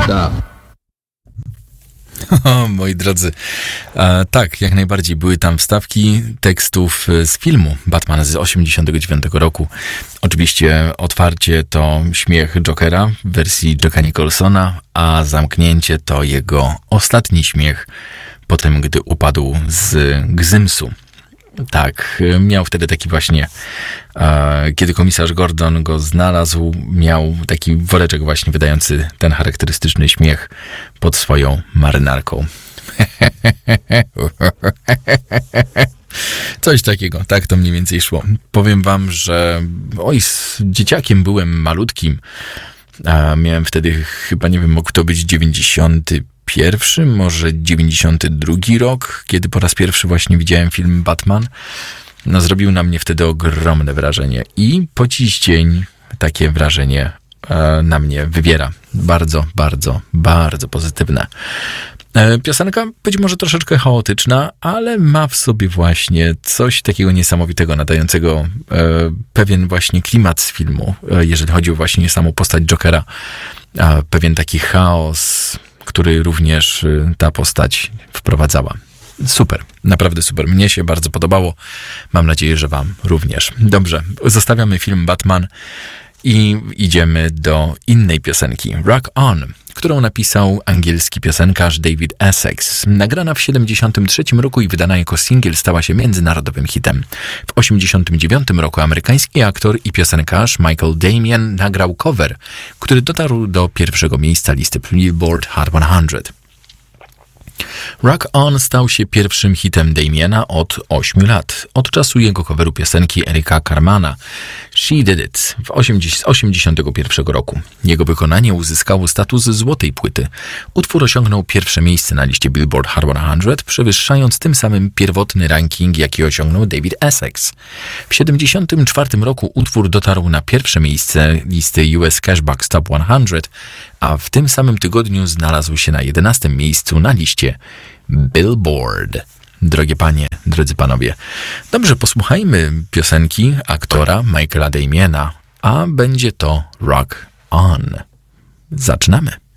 stop. O, moi drodzy, tak, jak najbardziej były tam wstawki tekstów z filmu Batman z 1989 roku. Oczywiście otwarcie to śmiech Jokera w wersji Jacka Nicholsona, a zamknięcie to jego ostatni śmiech po tym, gdy upadł z Gzymsu. Tak, miał wtedy taki właśnie, kiedy komisarz Gordon go znalazł, miał taki woreczek właśnie wydający ten charakterystyczny śmiech pod swoją marynarką. Coś takiego, tak to mniej więcej szło. Powiem wam, że z dzieciakiem byłem malutkim. Miałem wtedy chyba, nie wiem, mógł to być 91, może 92 rok, kiedy po raz pierwszy właśnie widziałem film Batman. No, zrobił na mnie wtedy ogromne wrażenie i po dziś dzień takie wrażenie na mnie wywiera. Bardzo, bardzo, bardzo pozytywne. Piosenka być może troszeczkę chaotyczna, ale ma w sobie właśnie coś takiego niesamowitego, nadającego pewien właśnie klimat z filmu, jeżeli chodzi o właśnie samą postać Jokera. Pewien taki chaos, który również ta postać wprowadzała. Super, naprawdę super. Mnie się bardzo podobało. Mam nadzieję, że wam również. Dobrze, zostawiamy film Batman i idziemy do innej piosenki. Rock On, którą napisał angielski piosenkarz David Essex. Nagrana w 1973 roku i wydana jako singiel, stała się międzynarodowym hitem. W 1989 roku amerykański aktor i piosenkarz Michael Damian nagrał cover, który dotarł do pierwszego miejsca listy Billboard Hot 100. Rock On stał się pierwszym hitem Damiana od 8 lat, od czasu jego coveru piosenki Erika Carmana She Did It z 1981 roku. Jego wykonanie uzyskało status złotej płyty. Utwór osiągnął pierwsze miejsce na liście Billboard Hot 100, przewyższając tym samym pierwotny ranking, jaki osiągnął David Essex. W 1974 roku utwór dotarł na pierwsze miejsce listy US Cashbox Top 100, a w tym samym tygodniu znalazł się na 11 miejscu na liście Billboard. Drogie panie, drodzy panowie, dobrze, posłuchajmy piosenki aktora Michaela Damiana, a będzie to Rock On. Zaczynamy.